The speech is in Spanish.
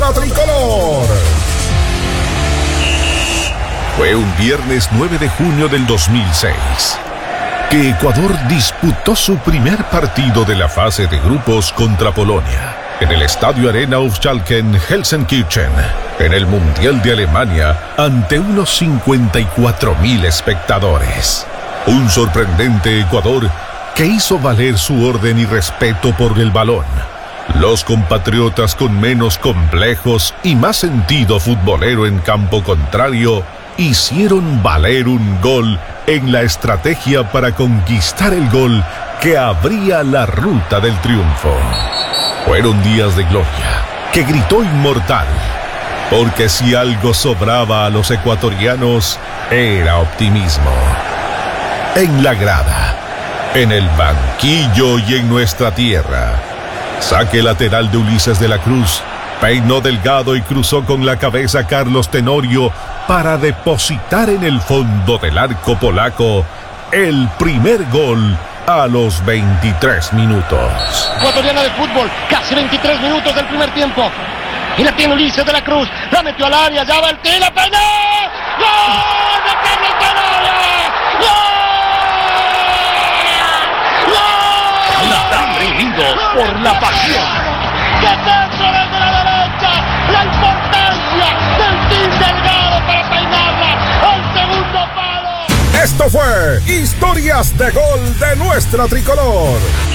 nuestra tricolor. Fue un viernes 9 de junio del 2006 que Ecuador disputó su primer partido de la fase de grupos contra Polonia en el Estadio Arena auf Schalken, Gelsenkirchen, en el Mundial de Alemania, ante unos 54,000 espectadores. Un sorprendente Ecuador que hizo valer su orden y respeto por el balón. Los compatriotas con menos complejos y más sentido futbolero en campo contrario hicieron valer un gol en la estrategia para conquistar el gol que abría la ruta del triunfo. Fueron días de gloria que gritó inmortal, porque si algo sobraba a los ecuatorianos era optimismo. En la grada, en el banquillo y en nuestra tierra. Saque lateral de Ulises de la Cruz, peinó delgado y cruzó con la cabeza Carlos Tenorio para depositar en el fondo del arco polaco el primer gol a los 23 minutos. Ecuatoriana de fútbol, casi 23 minutos del primer tiempo. Y la tiene Ulises de la Cruz, la metió al área, ya va el tiro, la peinó. ¡Gol de Carlos Tenorio! ¡Gol! Están reunidos por la pasión. ¡Que dentro desde la derecha! La importancia del Team Delgado para peinarla al segundo palo. Esto fue Historias de Gol de nuestra tricolor.